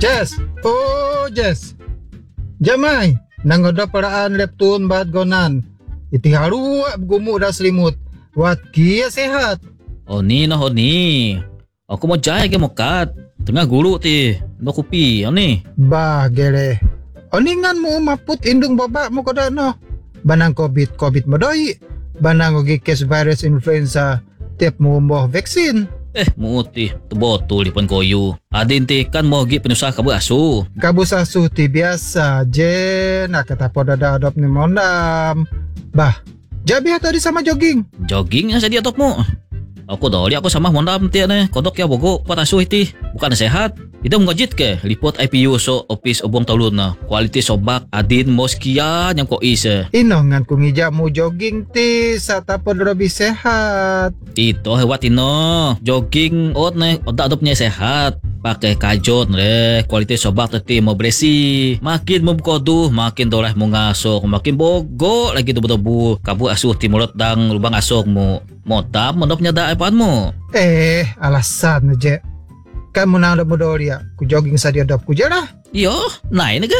Jess! Oh, Jess! Jamai! Nangoda paraan leptun bahat gonan. Iti haruak gumuk dah selimut. Wat kia sehat. Oh ni. Aku mau jaya ke mokat. Tengah guru ti. No kopi. Ni. Bah, gere. Oningan mo maput indung babak mo koda no. Banang COVID modoi. Banang ugi kes virus influenza. Tiap mo umboh vaksin. Muti. Betul di pun koyu. Adin ti kan mau gi penusah kabu asu. Kabus asuh ti biasa je. Nak kata poda adop ni mondam. Bah, jabi tadi sama jogging. Jogging yang saya diatop mo. Aku doli aku sama mondam ti ne. Kodok ya bogo pat asu iti. Bukan sehat. Itu ngajit ke lipot IPU so office obong talun na. Quality sobak adin moskia yang ko isa. Inongan kung ija mo jogging ti sa tapod robi sehat. Ito hewat ino. Jogging ot ne oda adop niya sehat. Pakai kajot re. Quality sobak teti mau beresi. Makin memkoduh makin doleh mo ngasok. Makin bogo lagi tubuh-tubuh. Kabu asuh timurot dang lubang asok mo. Motab mondopnya da iPad mo. Alasan je. Kamu nang ada mudoria, ku jogging sa diadop ku je lah. Yo, naik ni ke?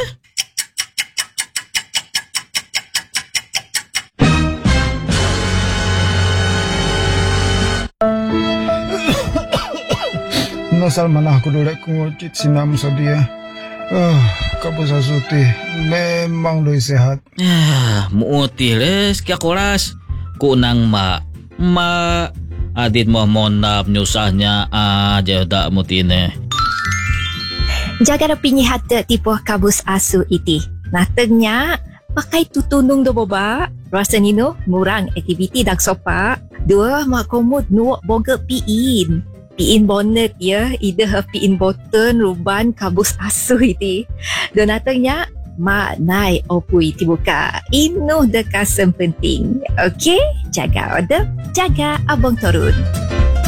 Nasal mana aku dolek ku ngocit sinam sa dia. Kabus asuti memang doi sehat. Muti les kya koras. Ku nang ma adit mo monap nyusahnya aja dak mutine. Jaga pinyi hata tipu kabus asu iti. Natengnya pakai tutunung do boba. Rasa nino murang aktiviti dak sopa. Dua mak komod nuak boga piin. Piin bonnet ya, ida piin boten ruban kabus asu iti. Dan natengnya mak nai opui tibuka. Inu dekasem penting. Okey, jaga order, jaga abang turun.